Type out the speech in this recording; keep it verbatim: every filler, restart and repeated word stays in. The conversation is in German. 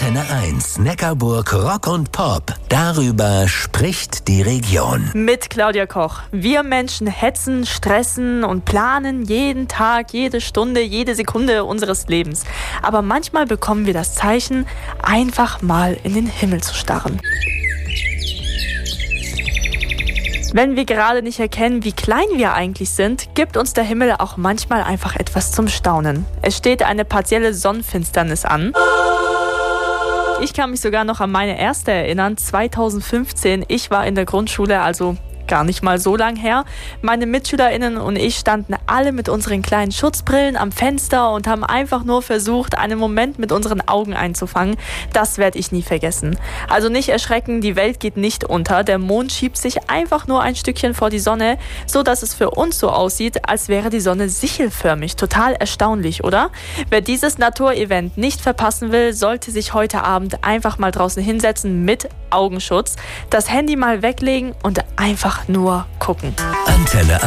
Antenne eins, Neckarburg Rock und Pop. Darüber spricht die Region. Mit Claudia Koch. Wir Menschen hetzen, stressen und planen jeden Tag, jede Stunde, jede Sekunde unseres Lebens. Aber manchmal bekommen wir das Zeichen, einfach mal in den Himmel zu starren. Wenn wir gerade nicht erkennen, wie klein wir eigentlich sind, gibt uns der Himmel auch manchmal einfach etwas zum Staunen. Es steht eine partielle Sonnenfinsternis an. Ich kann mich sogar noch an meine erste erinnern, zweitausendfünfzehn. Ich war in der Grundschule, also gar nicht mal so lang her. Meine MitschülerInnen und ich standen alle mit unseren kleinen Schutzbrillen am Fenster und haben einfach nur versucht, einen Moment mit unseren Augen einzufangen. Das werde ich nie vergessen. Also nicht erschrecken, die Welt geht nicht unter. Der Mond schiebt sich einfach nur ein Stückchen vor die Sonne, so dass es für uns so aussieht, als wäre die Sonne sichelförmig. Total erstaunlich, oder? Wer dieses Naturevent nicht verpassen will, sollte sich heute Abend einfach mal draußen hinsetzen mit Augenschutz, das Handy mal weglegen und einfach nur gucken. Antenne